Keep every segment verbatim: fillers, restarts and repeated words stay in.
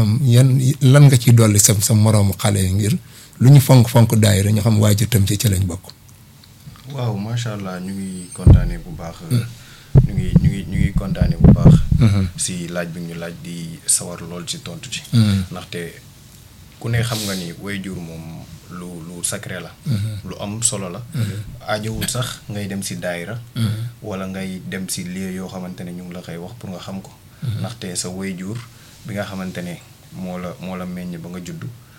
maanaam yan lan nga ciy dolli sa sa moroomu xale yi ngir lu ñu fonk fonk daayira ñu xam waajur tam ci ci lañ bokk. waaw macha allah ñu ngi kontaanee bu baax. ñu ngi ñu ngi ñu ngi kontaanee bu baax. si laaj bi ñu laaj di sawar lool ci tontu ci. ndaxte ku ne xam nga ni waajur moom lu lu sacré la. lu am solo la. aajowul sax ngay dem si daayira. wala ngay dem si lieu yoo xamante ne ñu ngi la koy wax pour nga xam ko. ndaxte sa waajur bi nga xamante ne moo la moo la meññ ba nga judd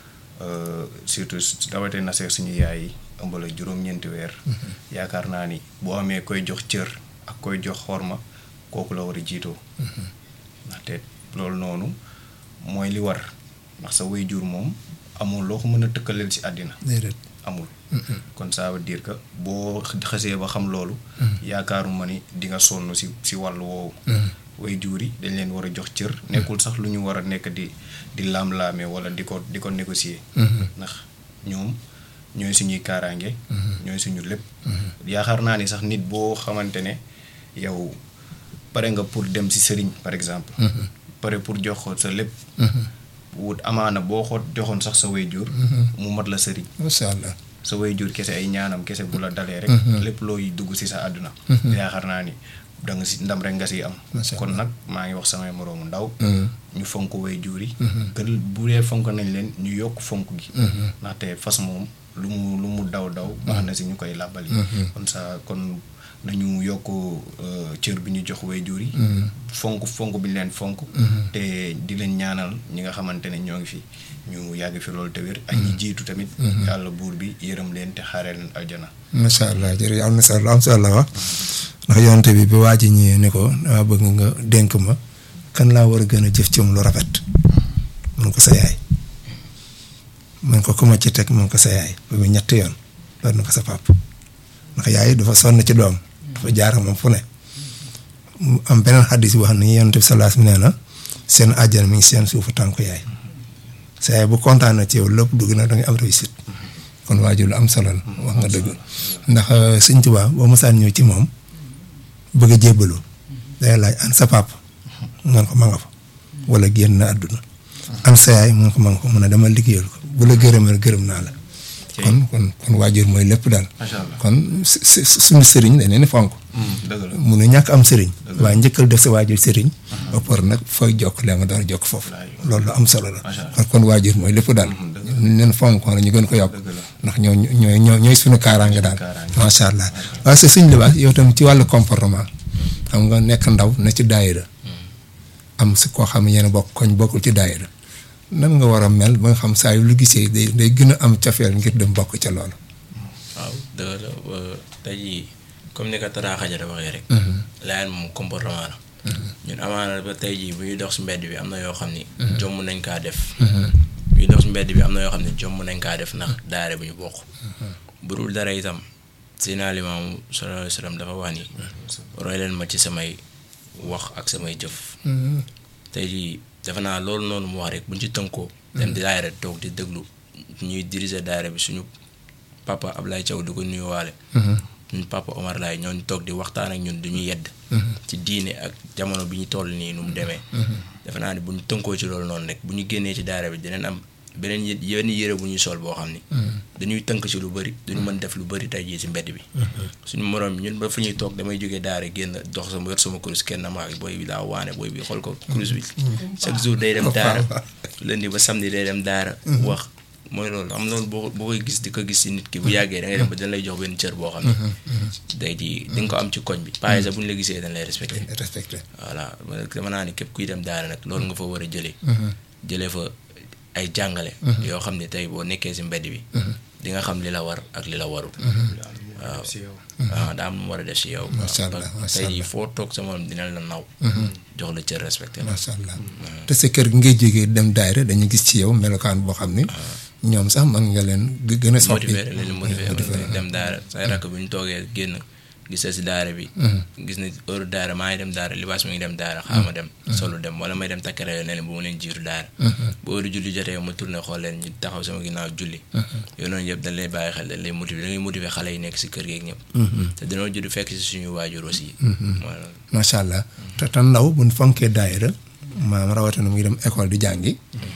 surtout rawatee na seet suñu yaay yi ëmb la juróom-ñeenti weer. yaakaar naa ni boo amee koy jox cër ak koy jox xorma kooku la war a jiitoo. ndaxte loolu noonu mooy li war ndax sa waajur moom amul loo ko mën a tëkkaleel ci àddina. amul. kon ça veut dire que boo xasee ba xam loolu. yaakaaruma ni di nga sonn si si wàllu woowu. waajur yi dañ leen war a jox cër. nekkul sax lu ñu war a nekk di di laam-laame wala di ko di ko négocier. ndax ñoom ñooy suñuy kaaraange. ñooy suñu lépp. yaakaar naa ni sax nit boo xamante ne yow pare nga pour dem si sëriñ par exemple. pare pour jox ko sa lépp. wut amaana boo ko joxoon sax sa waajur. mu mat la sëriñ. macha allah sa waajur kese ay ñaanam kese bu la dalee rek. lépp looy dugg si sa àdduna. yaakaar naa ni da nga si ndam rek nga siy am. kon nag maa ngi wax samay moroomu ndaw. ñu fonk waajur yi. gën bu dee fonk nañ leen ñu yokk fonk gi. ndaxte fas moom lu mu lu mu daw daw. baax na si ñu koy làbbali. kon sa kon nañu yokk cër bi ñu jox waajur yi. fonk fonk bi ñu leen fonk. te di leen ñaanal ñi nga xamante ne ñoo ngi fi ñu yàgg fi loolu te wér. ak ñi jiitu tamit. yàlla buur bi yërëm leen te xaaree leen aljana. macha allah jërëjëf am na solo am solo wax ndax yonte bi ba waa ji ñëwee ne ko dama bëgg nga dénk ma kan laa war a gën a jëf ci moom lu rafet. mun ko sa yaay. mun ko ku ma ci teg mun ko sa yaay ba muy ñetti yoon loolu na ko sa pap ndax yaay dafa sonn ci doom. dafa jaar moom fu ne. mu am beneen xaddis boo xam ne yonent bi salaas mi nee na seen àjjana mi ngi seen suufu tànku yaay. sa yaay bu kontaan na ci yow lépp dugg na da nga am réussite. kon waajur lu am solo la. wax nga dëgg ndax Sëñ Tuubaa boo mosaan ñëw ci moom bëgg a jébbalu day laaj an sa papa ngan ko ma nga fa wala génn na àdduna. an sa yaay mun ko ma nga fa mun a dama liggéeyal ko bu la gërëmal gërëm naa la. kon kon kon waajur mooy lépp daal. kon su suñu sëriñ dañ leen di fonk. mun a ñàkk am sëriñ. waaye njëkkal def sa waajur sëriñ. ba pare nag fooy jokk lee nga doon jokk foofu. loolu lu am solo la. kon kon waajur mooy lépp daal. ñu leen fonk wala ñu gën ko yokk. ndax ñoo ñooy ñoo ñooy suñu kaaraange daal. macha allah waaye sa suñ libaas yow tam ci wàllu comportement. xam nga nekk ndaw na ci daayira. am si koo xam ne yéen a bokk koñ bokkul ci daayira. nan nga war a mel ba nga xam saa yu lu gisee day day gën a am cafeel ngir dem bokk ca loolu. waaw dëgg la tey jii comme ni ko Tara Xaja waxee rek. laayeen moom comportement la. ñun amaana ba tey jii bu ñuy dox si mbedd bi am na yoo xam ni. jomm nañ kaa def. bu ñuy dox si mbedd bi am na yoo xam ne jomm nañ kaa def ndax daare bu ñu bokk. bu dul dara itam Seydina Limaamu sallallahu alayhi wa sallam dafa wax ni. roy leen ma ci samay wax ak samay jëf. tey jii. defe naa loolu noonu mu wax rek buñ ci tënkoo. dem di daayira toog di déglu ñuy diriger daayira bi suñu papa Ablaye Thiaw di ko nuyuwaale. ñun papa Omar Laye ñooñu toog di waxtaan ak ñun di ñu yedd. ci diine ak jamono bi ñu toll nii nu mu demee. defe naa ne buñ tënkoo ci loolu noonu rek bu ñu génnee ci daayira bi dinañ am beneen yë yenn yére bu ñuy sol boo xam ni. dañuy tënk ci lu bëri duñu mën def lu bëri tey jii ci mbedd bi. suñu moroom ñun ba fu ñuy toog damay jógee daara génn dox sama yor sama kurus kenn ma ak booy bi daa waane booy bi xool ko kurus bi. chaque jour day dem daara lundi ba samedi day dem daara. wax mooy loolu am loolu boo boo koy gis di ko gis ci nit ki bu yàggee da ngay dem ba dañ lay jox benn cër boo xam ne. day di di nga ko am ci koñ bi. paa sax bu ñu la gisee dañ lay respecté. respecté voilà dama naa ne képp kuy dem daara nag loolu nga fa war a jëlee. jëlee fa. ay jàngale. yoo xam ne tey boo nekkee ci mbedd bi. di nga xam li la war ak li la warul. waaw waaw daa am lu mu war a def ci yow. macha allah macha allah tey foo toog sa moom dina la naw. jox la cër respecté la. macha allah te sa kër gi ngay jógee dem daayira dañu gis ci yow melokaan boo xam ni. ñoom sax mën nga leen gën a soppi. motivé leen motivé dem daara say rakk bu ñu toogee génn. gis si daara bi. gis ni heure daara maa ngi dem daara libaas mi ngi dem daara xaama dem. solu dem wala may dem takkare ne leen bu ma leen jiitu daara. bu heure julli jotee ma tourné xool leen ñu taxaw sama ginnaaw julli. yooyu noonu yëpp dañ lay bàyyi xel dañ lay motiver da ngay motiver xale yi nekk si kër geeg ñëpp. te dañoo judd fekk si suñu waajur aussi. macha allah te tan ndaw bu ñu fonkee daayira maam rawatina mu ngi dem école di jàngi.